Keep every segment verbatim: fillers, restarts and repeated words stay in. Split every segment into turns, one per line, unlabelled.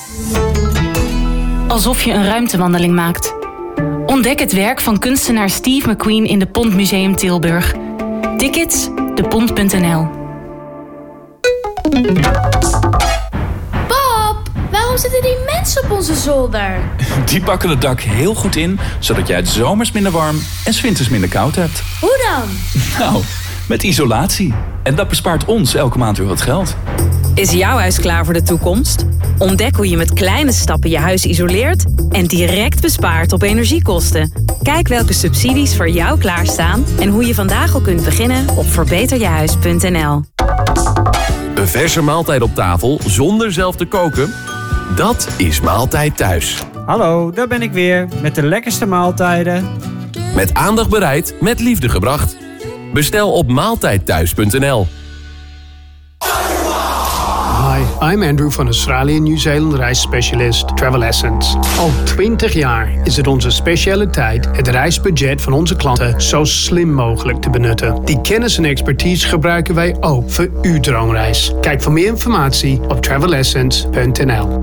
Alsof je een ruimtewandeling maakt. Ontdek het werk van kunstenaar Steve McQueen in de Pont Museum Tilburg. Tickets, de pont punt n l.
Pap, waarom zitten die mensen op onze zolder?
Die pakken het dak heel goed in, zodat jij het zomers minder warm en 's winters minder koud hebt.
Hoe dan?
Nou, met isolatie. En dat bespaart ons elke maand weer wat geld.
Is jouw huis klaar voor de toekomst? Ontdek hoe je met kleine stappen je huis isoleert en direct bespaart op energiekosten. Kijk welke subsidies voor jou klaarstaan en hoe je vandaag al kunt beginnen op verbeter je huis punt n l.
Een verse maaltijd op tafel zonder zelf te koken? Dat is Maaltijd Thuis.
Hallo, daar ben ik weer met de lekkerste maaltijden.
Met aandacht bereid, met liefde gebracht. Bestel op maaltijd thuis punt n l.
Hi, I'm Andrew van Australië Nieuw-Zeeland reisspecialist Travel Essence. Al twintig jaar is het onze specialiteit het reisbudget van onze klanten zo slim mogelijk te benutten. Die kennis en expertise gebruiken wij ook voor uw droomreis. Kijk voor meer informatie op travel essence punt n l.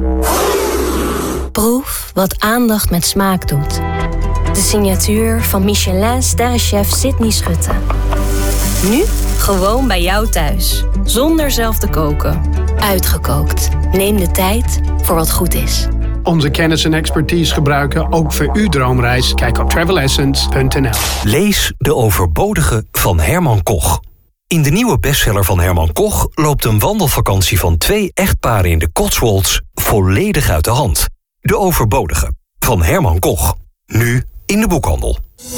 Proef wat aandacht met smaak doet. De signatuur van Michelin-sterrenchef Sydney Schutte. Nu gewoon bij jou thuis. Zonder zelf te koken. Uitgekookt. Neem de tijd voor wat goed is.
Onze kennis en expertise gebruiken ook voor uw droomreis. Kijk op travel essence punt n l.
Lees De Overbodige van Herman Koch. In de nieuwe bestseller van Herman Koch loopt een wandelvakantie van twee echtparen in de Cotswolds volledig uit de hand. De Overbodige van Herman Koch. Nu in de boekhandel.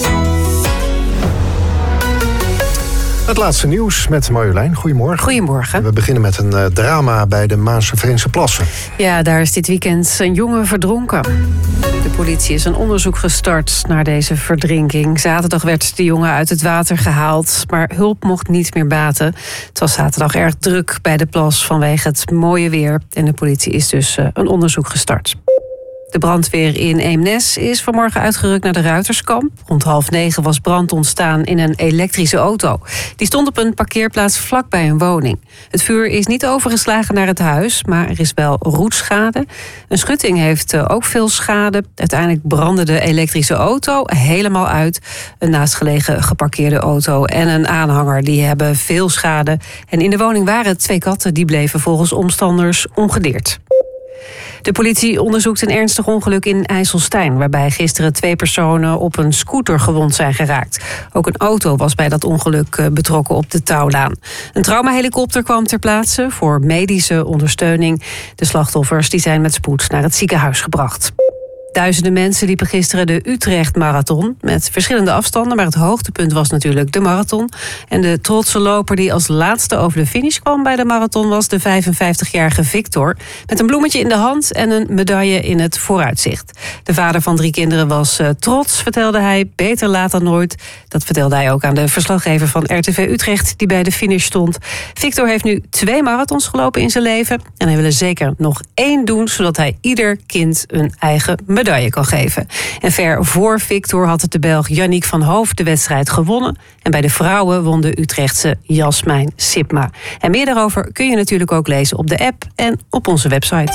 Het laatste nieuws met Marjolein. Goedemorgen.
Goedemorgen.
We beginnen met een uh, drama bij de Maasveense Plassen.
Ja, daar is dit weekend een jongen verdronken. De politie is een onderzoek gestart naar deze verdrinking. Zaterdag werd de jongen uit het water gehaald, maar hulp mocht niet meer baten. Het was zaterdag erg druk bij de plas vanwege het mooie weer. En de politie is dus uh, een onderzoek gestart. De brandweer in Eemnes is vanmorgen uitgerukt naar de Ruiterskamp. Rond half negen was brand ontstaan in een elektrische auto. Die stond op een parkeerplaats vlakbij een woning. Het vuur is niet overgeslagen naar het huis, maar er is wel roetschade. Een schutting heeft ook veel schade. Uiteindelijk brandde de elektrische auto helemaal uit. Een naastgelegen geparkeerde auto en een aanhanger die hebben veel schade. En in de woning waren twee katten, die bleven volgens omstanders ongedeerd. De politie onderzoekt een ernstig ongeluk in IJsselstein, waarbij gisteren twee personen op een scooter gewond zijn geraakt. Ook een auto was bij dat ongeluk betrokken op de Touwlaan. Een traumahelikopter kwam ter plaatse voor medische ondersteuning. De slachtoffers die zijn met spoed naar het ziekenhuis gebracht. Duizenden mensen liepen gisteren de Utrecht-marathon met verschillende afstanden, maar het hoogtepunt was natuurlijk de marathon. En de trotse loper die als laatste over de finish kwam bij de marathon was de vijfenvijftigjarige Victor, met een bloemetje in de hand en een medaille in het vooruitzicht. De vader van drie kinderen was uh, trots, vertelde hij, beter laat dan nooit. Dat vertelde hij ook aan de verslaggever van R T V Utrecht die bij de finish stond. Victor heeft nu twee marathons gelopen in zijn leven en hij wil er zeker nog één doen, zodat hij ieder kind een eigen medaille kan geven. En ver voor Victor had het de Belg Yannick van Hooft de wedstrijd gewonnen. En bij de vrouwen won de Utrechtse Jasmijn Sipma. En meer daarover kun je natuurlijk ook lezen op de app en op onze website.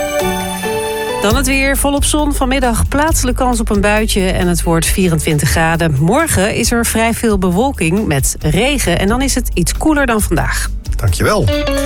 Dan het weer, volop zon. Vanmiddag plaatselijk kans op een buitje en het wordt vierentwintig graden. Morgen is er vrij veel bewolking met regen en dan is het iets koeler dan vandaag.
Dankjewel.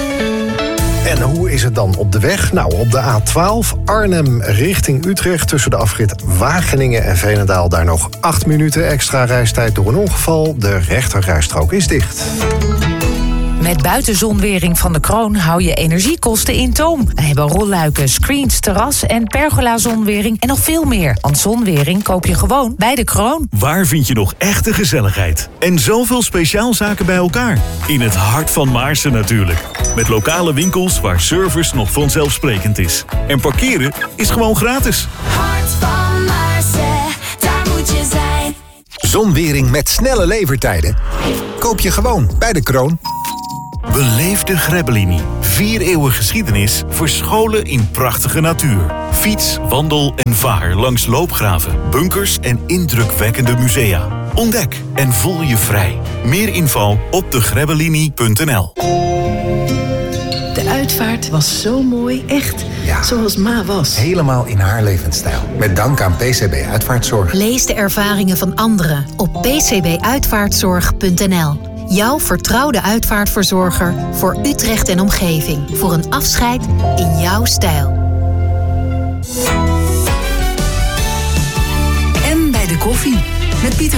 En hoe is het dan op de weg? Nou, op de A twaalf Arnhem richting Utrecht tussen de afrit Wageningen en Veenendaal daar nog acht minuten extra reistijd door een ongeval. De rechterrijstrook is dicht.
Met buitenzonwering van de Kroon hou je energiekosten in toom. We hebben rolluiken, screens, terras en pergola-zonwering en nog veel meer. Want zonwering koop je gewoon bij de Kroon.
Waar vind je nog echte gezelligheid? En zoveel speciaalzaken bij elkaar? In het hart van Maarsen natuurlijk. Met lokale winkels waar service nog vanzelfsprekend is. En parkeren is gewoon gratis.
Hart van Maarsen, daar moet je zijn.
Zonwering met snelle levertijden. Koop je gewoon bij de Kroon.
Beleef de Grebbelini. Vier eeuwen geschiedenis verscholen in prachtige natuur. Fiets, wandel en vaar langs loopgraven, bunkers en indrukwekkende musea. Ontdek en voel je vrij. Meer info op de grebbelini punt n l.
De uitvaart was zo mooi, echt.
Ja.
Zoals Ma was.
Helemaal in haar levensstijl. Met dank aan P C B Uitvaartzorg.
Lees de ervaringen van anderen op p c b uitvaartzorg punt n l. Jouw vertrouwde uitvaartverzorger voor Utrecht en omgeving. Voor een afscheid in jouw stijl.
En bij de koffie met Pieter